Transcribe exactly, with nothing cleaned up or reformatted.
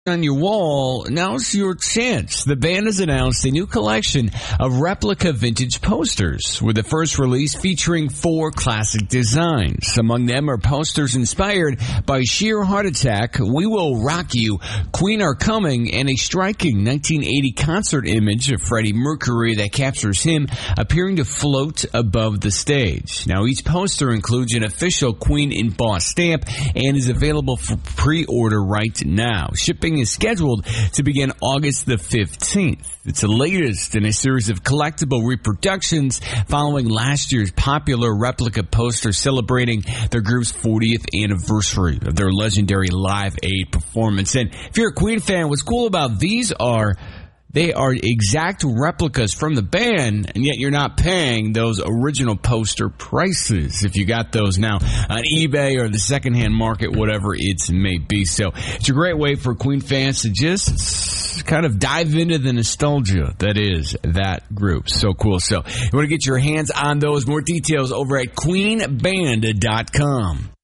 on your wall, now's your chance. The band has announced a new collection of replica vintage posters, with the first release featuring four classic designs. Among them are posters inspired by Sheer Heart Attack, We Will Rock You, Queen Are Coming, and a striking nineteen eighty concert image of Freddie Mercury that captures him appearing to float above the stage. Now, each poster includes an official Queen embossed stamp and is available for pre-order right now. Shipping is scheduled to begin August the fifteenth. It's the latest in a series of collectible reproductions following last year's popular replica poster celebrating their group's fortieth anniversary of their legendary Live Aid performance. And if you're a Queen fan, what's cool about these are they are exact replicas from the band, and yet you're not paying those original poster prices if you got those now on eBay or the secondhand market, whatever it may be. So it's a great way for Queen fans to just kind of dive into the nostalgia that is that group. So cool. So you want to get your hands on those. More details over at queen band dot com.